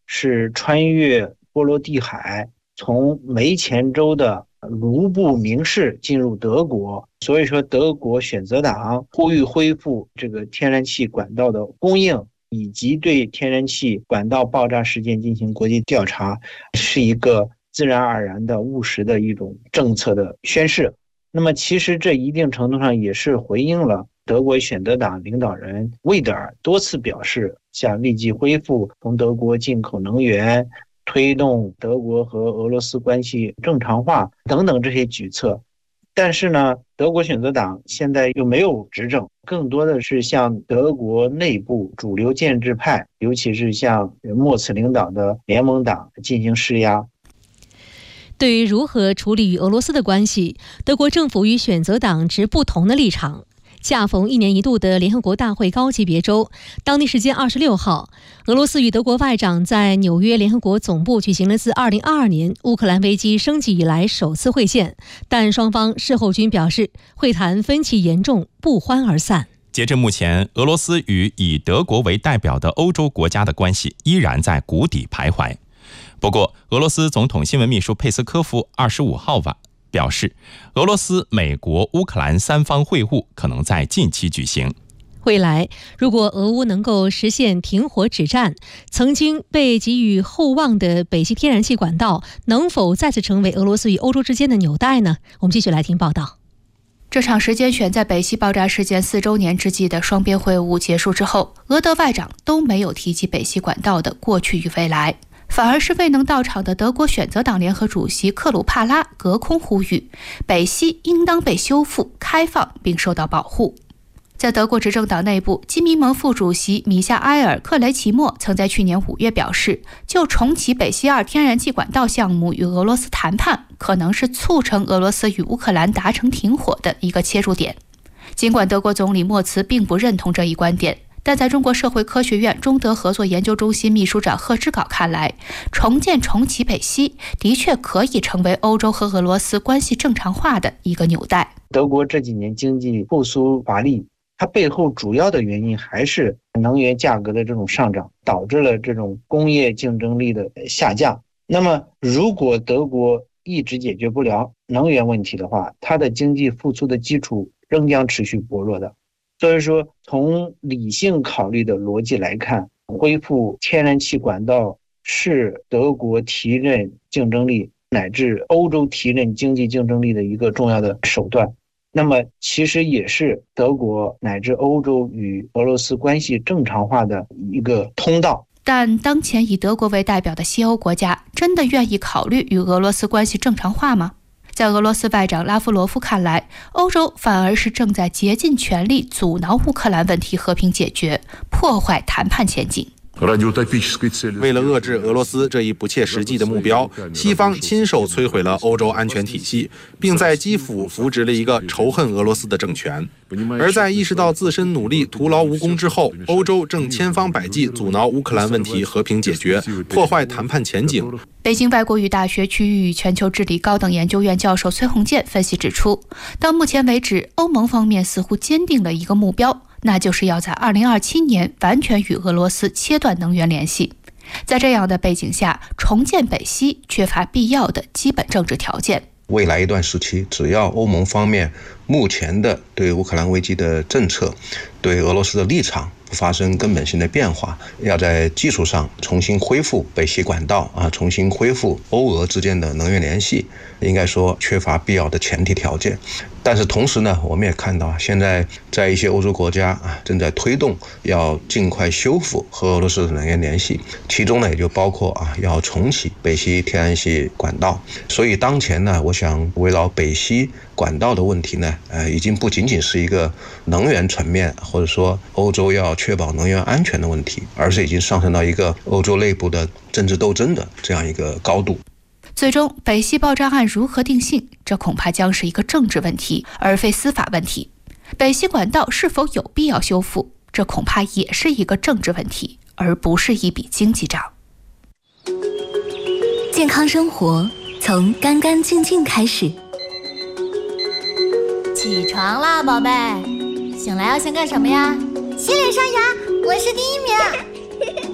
是穿越波罗的海，从梅前州的卢布明市进入德国，所以说德国选择党呼吁恢复这个天然气管道的供应，以及对天然气管道爆炸事件进行国际调查，是一个自然而然的务实的一种政策的宣示。那么其实这一定程度上也是回应了德国选择党领导人魏德尔多次表示想立即恢复从德国进口能源，推动德国和俄罗斯关系正常化等等这些举措。但是呢，德国选择党现在又没有执政，更多的是向德国内部主流建制派，尤其是向默茨领导的联盟党进行施压。 对于如何处理与俄罗斯的关系，德国政府与选择党持不同的立场。恰逢1年1度的联合国大会高级别周，当地时间26号，俄罗斯与德国外长在纽约联合国总部举行了自2022年乌克兰危机升级以来首次会见，但双方事后均表示会谈分歧严重，不欢而散。 截至目前，俄罗斯与以德国为代表的欧洲国家的关系依然在谷底徘徊。不过，俄罗斯总统新闻秘书佩斯科夫25号晚表示，俄罗斯、美国、乌克兰三方会晤可能在近期举行。 未来，如果俄乌能够实现停火止战，曾经被给予厚望的北溪天然气管道能否再次成为俄罗斯与欧洲之间的纽带呢？我们继续来听报道。 这场时间选在北溪爆炸事件4周年之际的双边会晤结束之后，俄德外长都没有提及北溪管道的过去与未来，反而是未能到场的德国选择党联合主席克鲁帕拉隔空呼吁，北溪应当被修复、开放并受到保护。在德国执政党内部，基民盟副主席米夏埃尔·克雷奇莫曾在去年5月表示，就重启北溪2天然气管道项目与俄罗斯谈判，可能是促成俄罗斯与乌克兰达成停火的一个切入点。尽管德国总理默茨并不认同这一观点，但在中国社会科学院中德合作研究中心秘书长贺之镐看来，重启北溪的确可以成为欧洲和俄罗斯关系正常化的一个纽带。 德国这几年经济复苏乏力，它背后主要的原因还是能源价格的这种上涨，导致了这种工业竞争力的下降。那么如果德国一直解决不了能源问题的话，它的经济复苏的基础仍将持续薄弱的。所以说，从理性考虑的逻辑来看，恢复天然气管道是德国提振竞争力乃至欧洲提振经济竞争力的一个重要的手段。那么其实也是德国乃至欧洲与俄罗斯关系正常化的一个通道。 但当前以德国为代表的西欧国家真的愿意考虑与俄罗斯关系正常化吗？在俄罗斯外长拉夫罗夫看来，欧洲反而是正在竭尽全力阻挠乌克兰问题和平解决，破坏谈判前景。 为了遏制俄罗斯这一不切实际的目标，西方亲手摧毁了欧洲安全体系，并在基辅扶植了一个仇恨俄罗斯的政权。而在意识到自身努力徒劳无功之后，欧洲正千方百计阻挠乌克兰问题和平解决，破坏谈判前景。 北京外国语大学区域与全球治理高等研究院教授崔洪建分析指出，到目前为止，欧盟方面似乎坚定了一个目标，那就是要在2027年完全与俄罗斯切断能源联系。在这样的背景下，重建北溪缺乏必要的基本政治条件。 未来一段时期，只要欧盟方面目前的对乌克兰危机的政策、对俄罗斯的立场不发生根本性的变化，要在技术上重新恢复北溪管道重新恢复欧俄之间的能源联系，应该说缺乏必要的前提条件。但是同时呢，我们也看到现在在一些欧洲国家正在推动要尽快修复和俄罗斯的能源联系，其中呢也就包括要重启北溪天然气管道。所以当前呢，我想围绕北溪管道的问题呢，已经不仅仅是一个能源层面或者说欧洲要确保能源安全的问题，而是已经上升到一个欧洲内部的政治斗争的这样一个高度。 最终，北溪爆炸案如何定性，这恐怕将是一个政治问题，而非司法问题。北溪管道是否有必要修复，这恐怕也是一个政治问题，而不是一笔经济账。 健康生活从干干净净开始。 起床啦，宝贝！醒来要先干什么呀？ 洗脸刷牙，我是第一名。